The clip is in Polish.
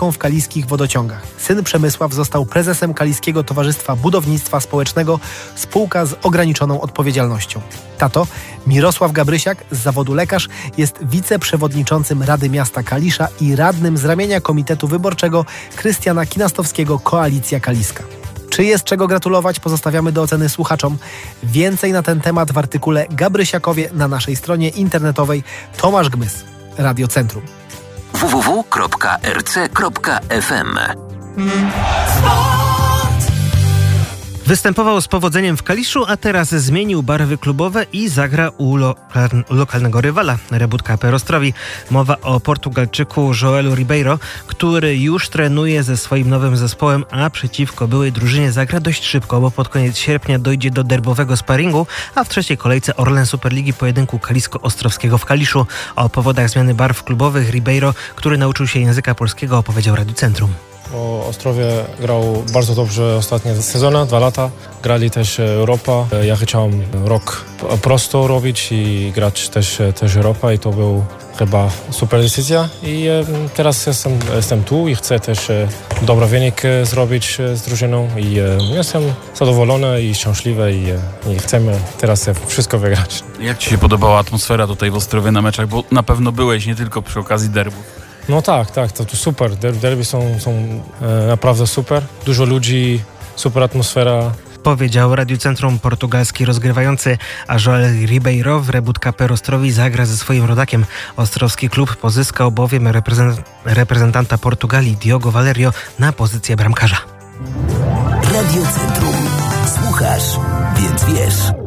nauką w kaliskich wodociągach. Syn Przemysław został prezesem Kaliskiego Towarzystwa Budownictwa Społecznego, spółka z ograniczoną odpowiedzialnością. Tato, Mirosław Gabrysiak, z zawodu lekarz, jest wiceprzewodniczącym Rady Miasta Kalisza i radnym z ramienia Komitetu Wyborczego Krystiana Kinastowskiego Koalicja Kaliska. Czy jest czego gratulować? Pozostawiamy do oceny słuchaczom. Więcej na ten temat w artykule Gabrysiakowie na naszej stronie internetowej. Tomasz Gmys, Radio Centrum. www.rc.fm. Występował z powodzeniem w Kaliszu, a teraz zmienił barwy klubowe i zagra u lokalnego rywala Rebut KP Ostrowi. Mowa o Portugalczyku Joelu Ribeiro, który już trenuje ze swoim nowym zespołem, a przeciwko byłej drużynie zagra dość szybko, bo pod koniec sierpnia dojdzie do derbowego sparingu, a w trzeciej kolejce Orlen Superligi pojedynku Kalisko-Ostrowskiego w Kaliszu. O powodach zmiany barw klubowych Ribeiro, który nauczył się języka polskiego, opowiedział Radiu Centrum. O Ostrowie grał bardzo dobrze ostatnie sezony, 2 lata. Grali też Europa. Ja chciałem rok prosto robić i grać też Europa i to był chyba super decyzja. I teraz jestem tu i chcę też dobry wynik zrobić z drużyną i jestem zadowolony i szczęśliwy i chcemy teraz wszystko wygrać. Jak Ci się podobała atmosfera tutaj w Ostrowie na meczach? Bo na pewno byłeś nie tylko przy okazji derbów. No tak, to super. Derby są naprawdę super. Dużo ludzi, super atmosfera. Powiedział Radiu Centrum portugalski rozgrywający, a Joel Ribeiro w Rebut KP Ostrowi zagra ze swoim rodakiem. Ostrowski klub pozyskał bowiem reprezentanta Portugalii Diogo Valerio na pozycję bramkarza. Radio Centrum. Słuchasz, więc wiesz.